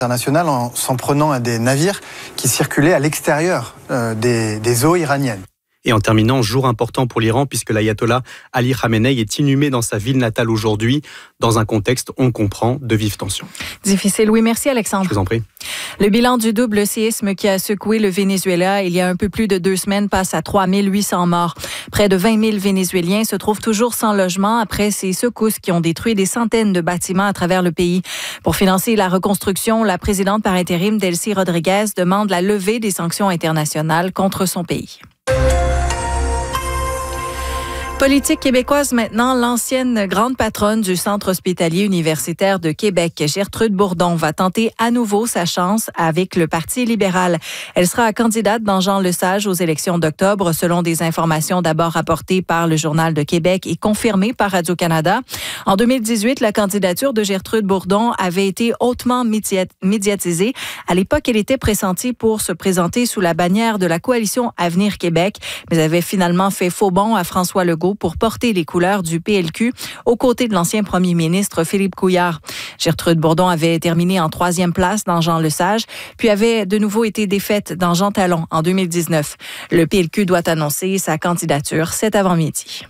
international en s'en prenant à des navires qui circulaient à l'extérieur des eaux iraniennes. Et en terminant, jour important pour l'Iran puisque l'ayatollah Ali Khamenei est inhumé dans sa ville natale aujourd'hui, dans un contexte, on comprend, de vives tensions. Difficile, oui. Merci Alexandre. Je vous en prie. Le bilan du double séisme qui a secoué le Venezuela il y a un peu plus de 2 semaines passe à 3800 morts. Près de 20 000 Vénézuéliens se trouvent toujours sans logement après ces secousses qui ont détruit des centaines de bâtiments à travers le pays. Pour financer la reconstruction, la présidente par intérim, Delcy Rodriguez, demande la levée des sanctions internationales contre son pays. Politique québécoise maintenant, l'ancienne grande patronne du Centre hospitalier universitaire de Québec, Gertrude Bourdon, va tenter à nouveau sa chance avec le Parti libéral. Elle sera candidate dans Jean Lesage aux élections d'octobre, selon des informations d'abord rapportées par le Journal de Québec et confirmées par Radio-Canada. En 2018, la candidature de Gertrude Bourdon avait été hautement médiatisée. À l'époque, elle était pressentie pour se présenter sous la bannière de la coalition Avenir Québec, mais avait finalement fait faux bond à François Legault pour porter les couleurs du PLQ aux côtés de l'ancien premier ministre Philippe Couillard. Gertrude Bourdon avait terminé en 3e place dans Jean Lesage, puis avait de nouveau été défaite dans Jean Talon en 2019. Le PLQ doit annoncer sa candidature cet avant-midi.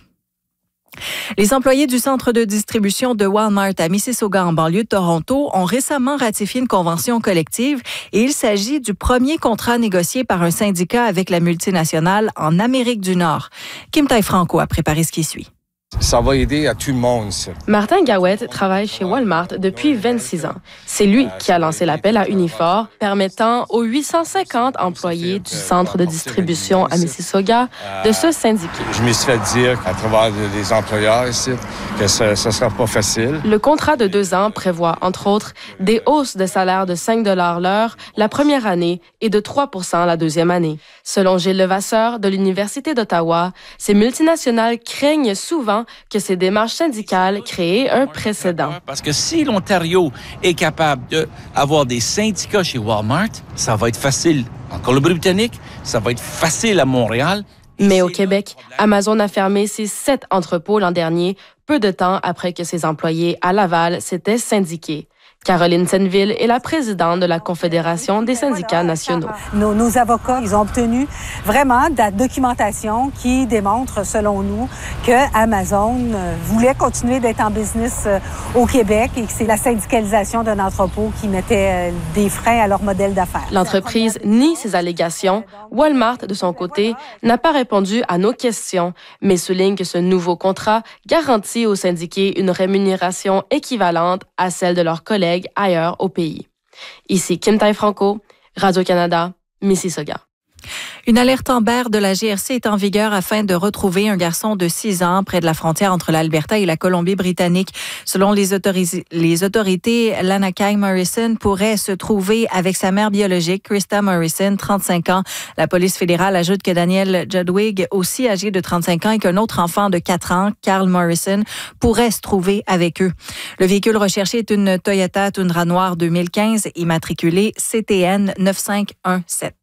Les employés du centre de distribution de Walmart à Mississauga, en banlieue de Toronto, ont récemment ratifié une convention collective et il s'agit du premier contrat négocié par un syndicat avec la multinationale en Amérique du Nord. Kim Tai-Franco a préparé ce qui suit. Ça va aider à tout le monde, ça. Martin Gawet travaille chez Walmart depuis 26 ans. C'est lui qui a lancé l'appel à Unifor, permettant aux 850 employés du centre de distribution à Mississauga de se syndiquer. Je me suis fait dire à travers les employeurs ici que ça ne sera pas facile. Le contrat de 2 ans prévoit, entre autres, des hausses de salaire de 5 $ l'heure la première année et de 3 % la deuxième année. Selon Gilles Levasseur de l'Université d'Ottawa, ces multinationales craignent souvent que ces démarches syndicales créent un précédent. Parce que si l'Ontario est capable d'avoir des syndicats chez Walmart, ça va être facile en Colombie-Britannique, ça va être facile à Montréal. Mais au Québec, Amazon a fermé ses 7 entrepôts l'an dernier, peu de temps après que ses employés à Laval s'étaient syndiqués. Caroline Senneville est la présidente de la Confédération des syndicats nationaux. Nos avocats, ils ont obtenu vraiment de la documentation qui démontre, selon nous, que Amazon voulait continuer d'être en business au Québec et que c'est la syndicalisation d'un entrepôt qui mettait des freins à leur modèle d'affaires. L'entreprise nie ces allégations. Walmart, de son côté, n'a pas répondu à nos questions, mais souligne que ce nouveau contrat garantit aux syndiqués une rémunération équivalente à celle de leurs collègues ailleurs au pays. Ici Kim Tai-Franco, Radio-Canada, Mississauga. Une alerte Amber de la GRC est en vigueur afin de retrouver un garçon de 6 ans près de la frontière entre l'Alberta et la Colombie-Britannique. Selon les autorités, Lanakai Morrison pourrait se trouver avec sa mère biologique, Krista Morrison, 35 ans. La police fédérale ajoute que Daniel Judwig, aussi âgé de 35 ans, et qu'un autre enfant de 4 ans, Carl Morrison, pourrait se trouver avec eux. Le véhicule recherché est une Toyota Tundra noire 2015 immatriculée CTN 9517.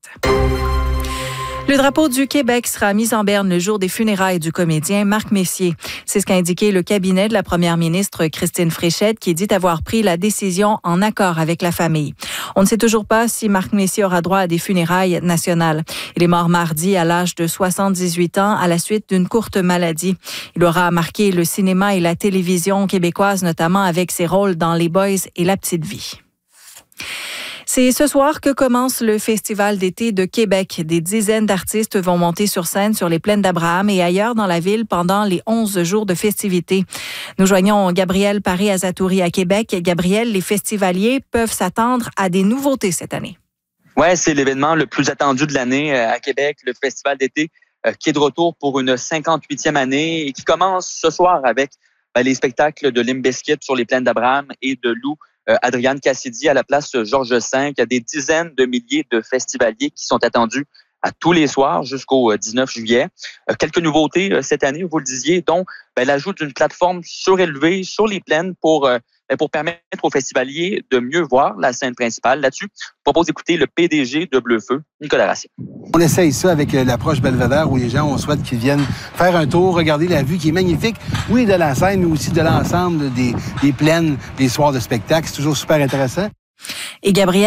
Le drapeau du Québec sera mis en berne le jour des funérailles du comédien Marc Messier. C'est ce qu'a indiqué le cabinet de la première ministre Christine Fréchette, qui dit avoir pris la décision en accord avec la famille. On ne sait toujours pas si Marc Messier aura droit à des funérailles nationales. Il est mort mardi à l'âge de 78 ans à la suite d'une courte maladie. Il aura marqué le cinéma et la télévision québécoise, notamment avec ses rôles dans Les Boys et La Petite Vie. C'est ce soir que commence le Festival d'été de Québec. Des dizaines d'artistes vont monter sur scène sur les plaines d'Abraham et ailleurs dans la ville pendant les 11 jours de festivités. Nous joignons Gabriel Paré-Azatouri à Québec. Gabriel, les festivaliers peuvent s'attendre à des nouveautés cette année. Ouais, c'est l'événement le plus attendu de l'année à Québec, le Festival d'été qui est de retour pour une 58e année et qui commence ce soir avec les spectacles de Limp Bizkit sur les plaines d'Abraham et de Lou Adrienne Cassidy à la place Georges V. Il y a des dizaines de milliers de festivaliers qui sont attendus à tous les soirs jusqu'au 19 juillet. Quelques nouveautés cette année, vous le disiez, dont l'ajout d'une plateforme surélevée sur les plaines pour permettre aux festivaliers de mieux voir la scène principale. Là-dessus, je propose d'écouter le PDG de Bleu-Feu, Nicolas Racine. On essaye ça avec l'approche Belvédère où les gens, on souhaite qu'ils viennent faire un tour, regarder la vue qui est magnifique, oui, de la scène, mais aussi de l'ensemble des plaines, des soirs de spectacle. C'est toujours super intéressant. Et Gabriel